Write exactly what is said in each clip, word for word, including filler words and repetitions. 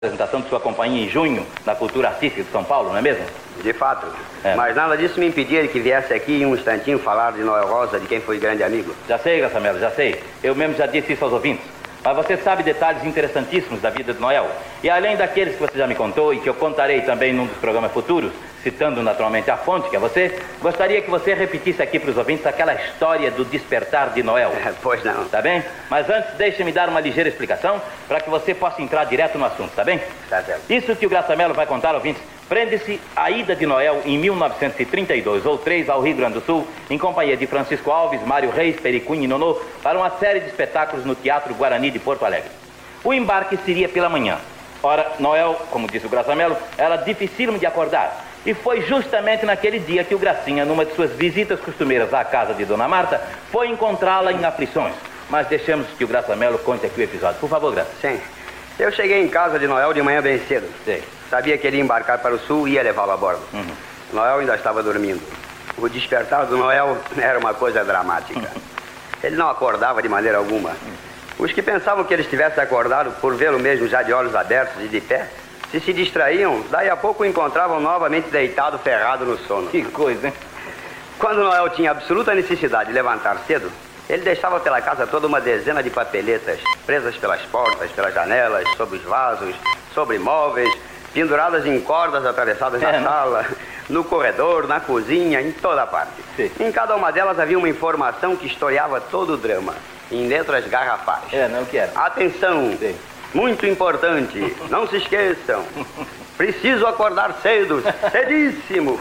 apresentação de sua companhia em junho na Cultura Artística de São Paulo, não é mesmo? De fato. É. Mas nada disso me impedia de que viesse aqui em um instantinho falar de Noel Rosa, de quem foi grande amigo. Já sei, Graça Mello, já sei. Eu mesmo já disse isso aos ouvintes. Mas você sabe detalhes interessantíssimos da vida de Noel. E além daqueles que você já me contou e que eu contarei também num dos programas futuros, citando naturalmente a fonte, que é você, gostaria que você repetisse aqui para os ouvintes aquela história do despertar de Noel. É, pois não. Tá bem? Mas antes, deixe-me dar uma ligeira explicação para que você possa entrar direto no assunto, tá bem? Tá certo. Isso que o Graça Mello vai contar, ouvintes, prende-se à ida de Noel em mil novecentos e trinta e dois ou três ao Rio Grande do Sul, em companhia de Francisco Alves, Mário Reis, Pericunha e Nonô, para uma série de espetáculos no Teatro Guarani de Porto Alegre. O embarque seria pela manhã. Ora, Noel, como disse o Graça Mello, era dificílimo de acordar. E foi justamente naquele dia que o Gracinha, numa de suas visitas costumeiras à casa de Dona Marta, foi encontrá-la em aflições. Mas deixemos que o Graça Mello conte aqui o episódio. Por favor, Graça. Sim. Eu cheguei em casa de Noel de manhã bem cedo. Sei. Sabia que ele ia embarcar para o sul e ia levá-lo a bordo. Uhum. Noel ainda estava dormindo. O despertar do Noel era uma coisa dramática. Uhum. Ele não acordava de maneira alguma. Os que pensavam que ele estivesse acordado por vê-lo mesmo já de olhos abertos e de pé, se se distraíam, daí a pouco o encontravam novamente deitado, ferrado no sono. Que coisa, hein? Quando Noel tinha absoluta necessidade de levantar cedo, ele deixava pela casa toda uma dezena de papeletas, presas pelas portas, pelas janelas, sobre os vasos, sobre móveis, penduradas em cordas atravessadas É, na não? sala, no corredor, na cozinha, em toda parte. Sim. Em cada uma delas havia uma informação que historiava todo o drama, em letras garrafais. É, não quero. Atenção! Sim. Muito importante, não se esqueçam. Preciso acordar cedo, cedíssimo.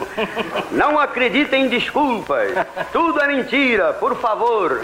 Não acreditem em desculpas. Tudo é mentira, por favor.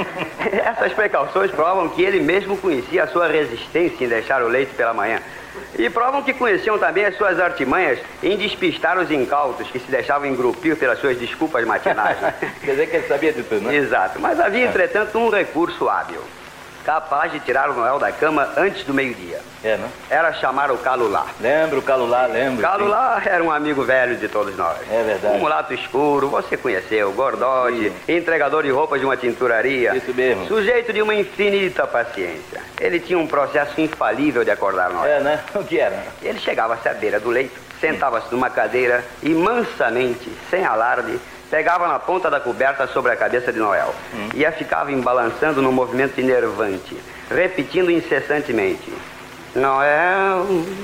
Essas precauções provam que ele mesmo conhecia a sua resistência em deixar o leite pela manhã. E provam que conheciam também as suas artimanhas em despistar os incautos que se deixavam engrupir pelas suas desculpas matinais. Quer dizer que ele sabia de tudo, né? Exato, mas havia, entretanto, um recurso hábil, capaz de tirar o Noel da cama antes do meio-dia. É, não? Era chamar o Calulá. Lembro, o Calulá, lembro. Calulá era um amigo velho de todos nós. É verdade. Um mulato escuro, você conheceu, gordote, entregador de roupas de uma tinturaria. Isso mesmo. Sujeito de uma infinita paciência. Ele tinha um processo infalível de acordar Noel. É, né? O que era? Ele chegava-se à beira do leito, sentava-se numa cadeira e mansamente, sem alarde, pegava na ponta da coberta sobre a cabeça de Noel hum. e a ficava embalançando num movimento enervante, repetindo incessantemente: Noel,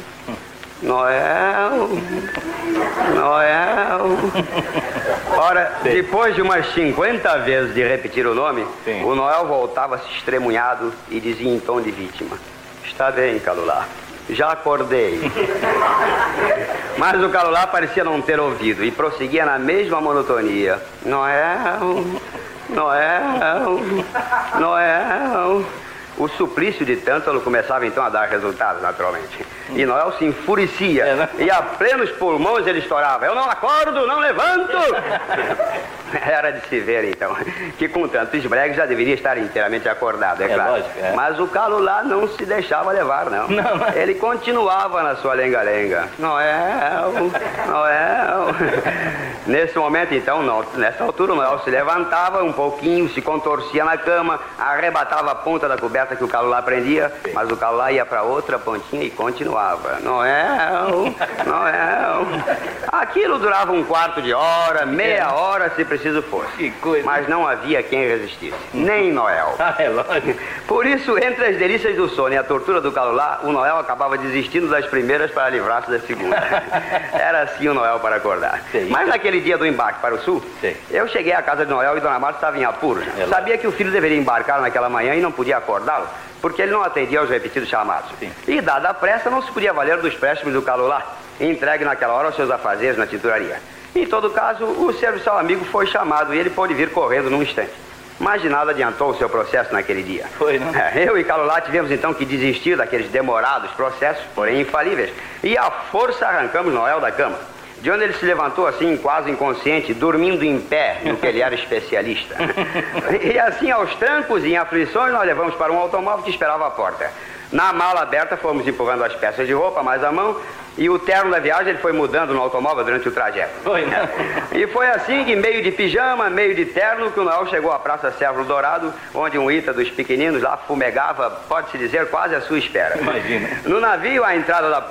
Noel, Noel. Ora, Sim. depois de umas cinquenta vezes de repetir o nome, Sim. o Noel voltava-se estremunhado e dizia em tom de vítima: Está bem, Calulá, já acordei. Mas o Calulá parecia não ter ouvido e prosseguia na mesma monotonia: Noel, Noel, Noel. O suplício de Tântalo começava então a dar resultados, naturalmente. E Noel se enfurecia. É, e a plenos pulmões ele estourava: Eu não acordo, não levanto! Era de se ver, então, que com tanto esbregue já deveria estar inteiramente acordado, é, é claro. Lógico, é. Mas o Calulá não se deixava levar, não. não mas... Ele continuava na sua lenga-lenga: Noel, Noel. Nesse momento, então, não, nessa altura, o Noel se levantava um pouquinho, se contorcia na cama, arrebatava a ponta da coberta que o Calulá prendia, Sim. mas o Calulá ia para outra pontinha e continuava: Noel, Noel. Aquilo durava um quarto de hora, meia é. hora, se preciso fosse. Que coisa. Mas não havia quem resistisse, nem Noel. Ah, é lógico. Por isso, entre as delícias do sono e a tortura do Calulá, o Noel acabava desistindo das primeiras para livrar-se da segunda. Era assim o Noel para acordar. Sim. Mas naquele dia do embarque para o sul, Sim. eu cheguei à casa de Noel e Dona Marta estava em apuros. É Sabia que o filho deveria embarcar naquela manhã e não podia acordá-lo, porque ele não atendia aos repetidos chamados. Sim. E, dada a pressa, não se podia valer dos préstimos do Calulá, entregue naquela hora aos seus afazeres na tinturaria. Em todo caso, o serviçal amigo foi chamado e ele pôde vir correndo num instante. Mas de nada adiantou o seu processo naquele dia. Foi, não? É, eu e Calulá tivemos então que desistir daqueles demorados processos, porém infalíveis, e à força arrancamos Noel da cama, de onde ele se levantou assim, quase inconsciente, dormindo em pé, no que ele era especialista. E assim, aos trancos e em aflições, nós levamos para um automóvel que esperava à porta. Na mala aberta fomos empurrando as peças de roupa mais à mão e o terno da viagem ele foi mudando no automóvel durante o trajeto. Foi, né? E foi assim que, meio de pijama, meio de terno, que o Noel chegou à Praça Cérvulo Dourado, onde um Ita dos pequeninos lá fumegava, pode-se dizer, quase à sua espera. Imagina. No navio, à entrada da